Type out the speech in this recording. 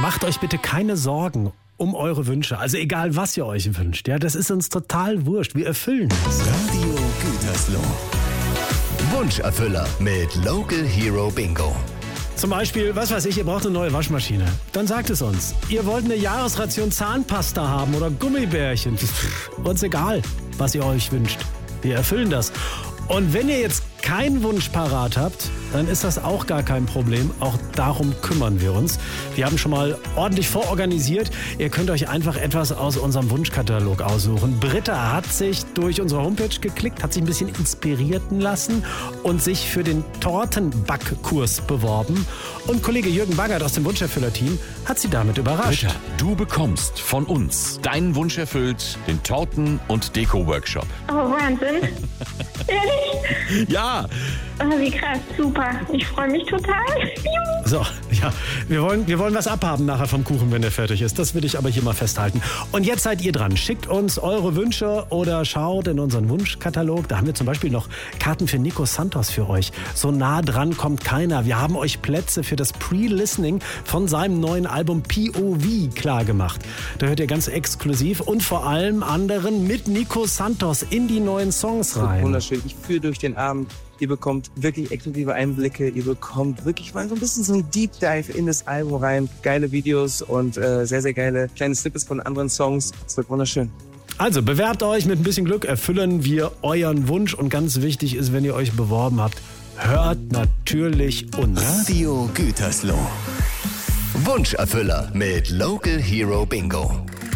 Macht euch bitte keine Sorgen um eure Wünsche. Also egal, was ihr euch wünscht. Ja, das ist uns total wurscht. Wir erfüllen das. Radio Gütersloh. Wunscherfüller mit Local Hero Bingo. Zum Beispiel, was weiß ich, ihr braucht eine neue Waschmaschine. Dann sagt es uns. Ihr wollt eine Jahresration Zahnpasta haben oder Gummibärchen. Uns egal, was ihr euch wünscht. Wir erfüllen das. Und wenn ihr jetzt keinen Wunsch parat habt, dann ist das auch gar kein Problem. Auch darum kümmern wir uns. Wir haben schon mal ordentlich vororganisiert. Ihr könnt euch einfach etwas aus unserem Wunschkatalog aussuchen. Britta hat sich durch unsere Homepage geklickt, hat sich ein bisschen inspirieren lassen und sich für den Tortenbackkurs beworben. Und Kollege Jürgen Bagert aus dem Wunscherfüller-Team hat sie damit überrascht. Britta, du bekommst von uns deinen Wunsch erfüllt, den Torten- und Deko-Workshop. Oh, Wahnsinn. Ehrlich? Ja! Oh, wie krass, super. Ich freue mich total. Juhu. So, ja, wir wollen was abhaben nachher vom Kuchen, wenn der fertig ist. Das will ich aber hier mal festhalten. Und jetzt seid ihr dran. Schickt uns eure Wünsche oder schaut in unseren Wunschkatalog. Da haben wir zum Beispiel noch Karten für Nico Santos für euch. So nah dran kommt keiner. Wir haben euch Plätze für das Pre-Listening von seinem neuen Album POV klargemacht. Da hört ihr ganz exklusiv und vor allem anderen mit Nico Santos in die neuen Songs rein. Wunderschön. Ich führe durch den Abend. Ihr bekommt wirklich exklusive Einblicke. Ihr bekommt wirklich mal so ein bisschen so ein Deep Dive in das Album rein. Geile Videos und sehr, sehr geile kleine Snippets von anderen Songs. Es wird wunderschön. Also bewerbt euch, mit ein bisschen Glück erfüllen wir euren Wunsch. Und ganz wichtig ist, wenn ihr euch beworben habt, hört natürlich uns. Radio Gütersloh. Wunscherfüller mit Local Hero Bingo.